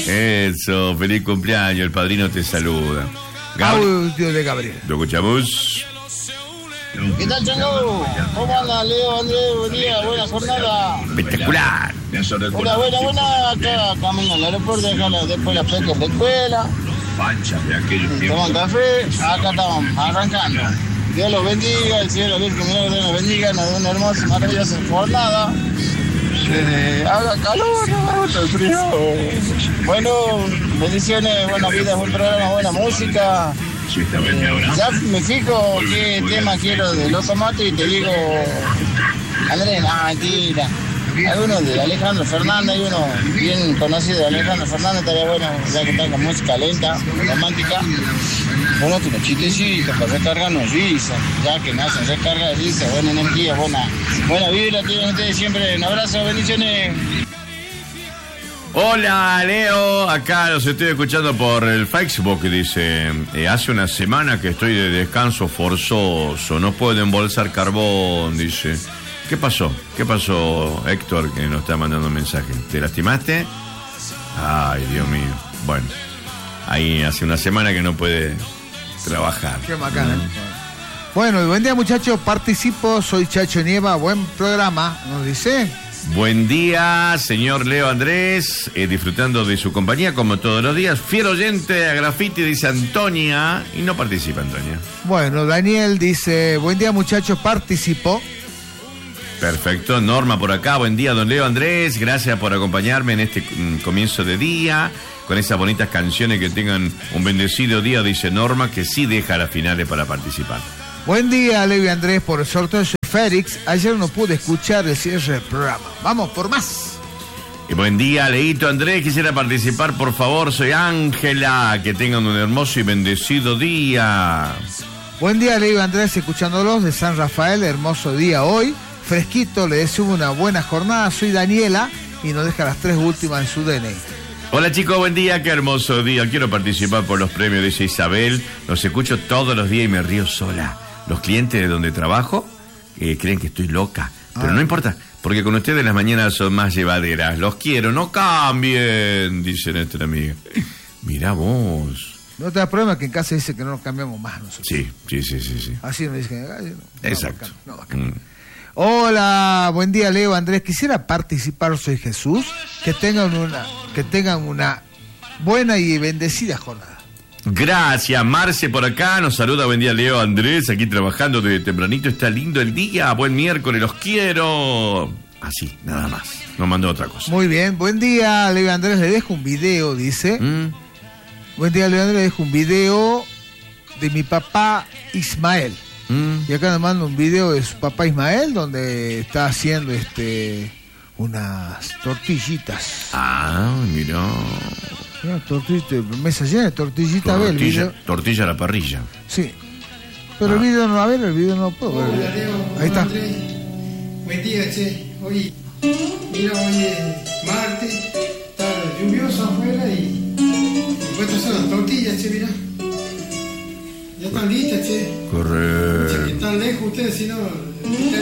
Eso, feliz cumpleaños, el padrino te saluda. Audio de Gabriel. ¿Lo escuchamos? ¿Qué tal, Chango? ¿Cómo anda, Leo, Andrés? Buen día, buena jornada. Espectacular. Buena. Acá camino al aeropuerto, después la pesca en la escuela. Toman café, acá estamos arrancando. Dios los bendiga, el cielo, Dios los bendiga, nos dé una hermosa, maravillosa jornada. Haga calor, no me gusta el frío. Bueno, bendiciones, buena vida, buen programa, buena música. Ya me fijo qué tema quiero de Los Tomates y te digo, Andrés, no, mentira. Hay uno de Alejandro Fernández, hay uno bien conocido de Alejandro Fernández, estaría bueno, ya que está con música lenta, romántica. Uno tiene chistecitos para recargarnos risa, ya que me hacen recarga de risa, buena energía, buena vibra, tienen ustedes siempre. Un abrazo, bendiciones. Hola, Leo, acá los estoy escuchando por el Facebook, dice, hace una semana que estoy de descanso forzoso, no puedo embolsar carbón, dice. ¿Qué pasó, Héctor, que nos está mandando un mensaje? ¿Te lastimaste? Ay, Dios mío. Bueno, ahí hace una semana que no puede trabajar. Qué bacana. Bueno, y buen día, muchachos. Participo, soy Chacho Nieva. Buen programa, nos dice. Buen día, señor Leo Andrés. Disfrutando de su compañía como todos los días. Fiel oyente a Graffiti, dice Antonia. Y no participa, Antonia. Bueno, Daniel dice, buen día, muchachos. Participo. Perfecto, Norma por acá, buen día, don Leo Andrés, gracias por acompañarme en este comienzo de día, con esas bonitas canciones, que tengan un bendecido día, dice Norma, que sí deja las finales para participar. Buen día, Leo y Andrés, por el sorteo soy Félix, ayer no pude escuchar el cierre del programa, vamos por más. Y buen día, Leito Andrés, quisiera participar, por favor, soy Ángela, que tengan un hermoso y bendecido día. Buen día, Leo y Andrés, escuchándolos de San Rafael, hermoso día hoy. Fresquito, le deseo una buena jornada. Soy Daniela y nos deja las 3 últimas en su DNI. Hola chicos, buen día, qué hermoso día. Quiero participar por los premios, dice Isabel. Los escucho todos los días y me río sola. Los clientes de donde trabajo creen que estoy loca. Pero no importa, porque con ustedes las mañanas son más llevaderas. Los quiero, no cambien, dice nuestra amiga. Mirá vos. No te da problema que en casa dice que no nos cambiamos más nosotros. Sí. Así nos dicen. No, exacto. Hola, buen día, Leo, Andrés. Quisiera participar, soy Jesús. Que tengan una buena y bendecida jornada. Gracias, Marce por acá. Nos saluda, buen día, Leo, Andrés. Aquí trabajando desde tempranito. Está lindo el día. Buen miércoles, los quiero. Así, nada más. No mandó otra cosa. Muy bien, buen día, Leo, Andrés. Le dejo un video, dice. Buen día, Leo, Andrés. Le dejo un video de mi papá Ismael. Y acá nos manda un video de su papá Ismael, donde está haciendo unas tortillitas. Ah, mirá. Mesa llena de tortillitas. Tortilla a la parrilla. Sí. Pero el video no, el video no puedo ver. Hola, Leo. Ahí está. Andrés. Buen día, che. Hoy es martes, está lluvioso afuera y puestas son las tortillas, che, mirá. Ya están listas, che. Correcto. Están lejos ustedes, si no...